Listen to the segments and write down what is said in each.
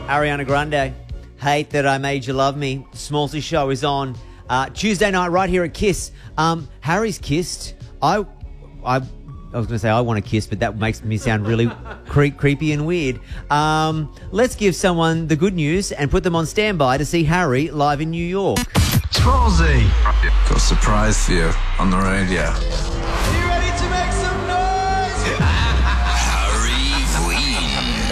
Ariana Grande, Hate That I Made You Love Me. Smallsy Show is on Tuesday night right here at Kiss. Harry's kissed. I was going to say I want to kiss, but that makes me sound really creepy and weird. Let's give someone the good news and put them on standby to see Harry live in New York. Smallsy, got a surprise for you on the radio. Are you ready to make some noise? Harry Queen.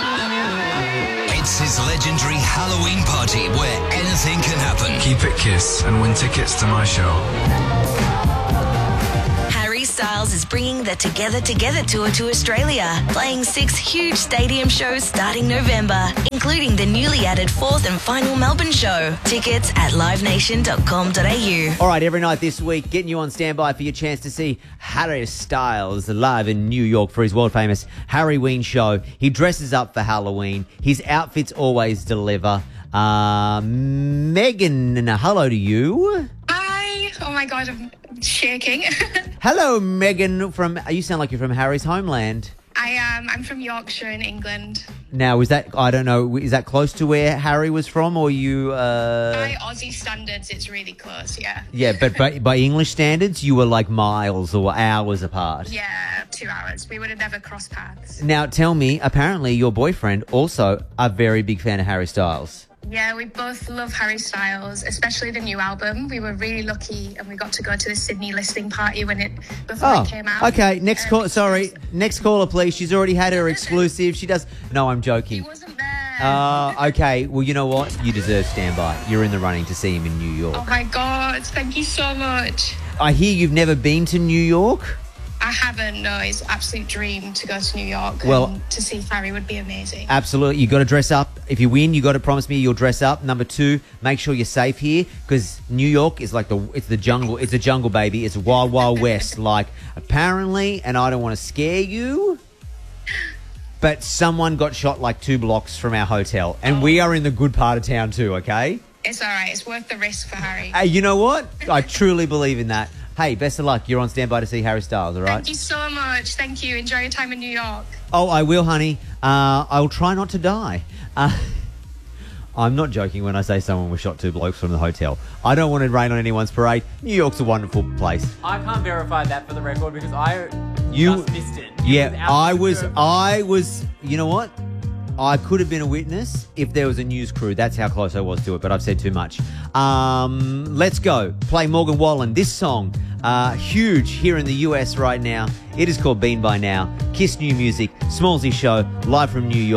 It's his legendary Halloween party where anything can happen. Keep it Kiss and win tickets to my show. Harry Styles is bringing the Together Together tour to Australia, playing 6 huge stadium shows starting November, including the newly added 4th and final Melbourne show. Tickets at livenation.com.au. All right, every night this week, getting you on standby for your chance to see Harry Styles live in New York for his world-famous Harry Ween show. He dresses up for Halloween. His outfits always deliver. Megan, hello to you. Hi. Oh, my God, I'm shaking. Hello, Megan. You sound like you're from Harry's homeland. I am. I'm from Yorkshire in England. Now, is that close to where Harry was from, or you... By Aussie standards, it's really close, yeah. Yeah, but by English standards, you were like miles or hours apart. Yeah, 2 hours. We would have never crossed paths. Now, tell me, apparently your boyfriend also a very big fan of Harry Styles. Yeah, we both love Harry Styles, especially the new album. We were really lucky and we got to go to the Sydney listening party before it came out. Okay, next caller, please. She's already had her exclusive. She does... No, I'm joking. He wasn't there. Okay, well, you know what? You deserve standby. You're in the running to see him in New York. Oh, my God. Thank you so much. I hear you've never been to New York? I haven't, no. It's an absolute dream to go to New York. Well, and to see Harry would be amazing. Absolutely. You got to dress up. If you win, you got to promise me you'll dress up. Number 2, make sure you're safe here, because New York is like it's the jungle. It's a jungle, baby. It's wild, wild west. Like, apparently, and I don't want to scare you, but someone got shot like 2 blocks from our hotel, and we are in the good part of town too, okay? It's all right. It's worth the risk for Harry. Hey, you know what? I truly believe in that. Hey, best of luck. You're on standby to see Harry Styles, all right? Thank you so much. Thank you. Enjoy your time in New York. Oh, I will, honey. I'll try not to die. I'm not joking when I say someone was shot 2 blokes from the hotel. I don't want to rain on anyone's parade. New York's a wonderful place. I can't verify that for the record because I just missed it. Yeah, I was, you know what? I could have been a witness if there was a news crew. That's how close I was to it, but I've said too much. Let's go. Play Morgan Wallen. This song, huge here in the US right now. It is called Bean by Now. Kiss New Music, Smallsy Show, live from New York.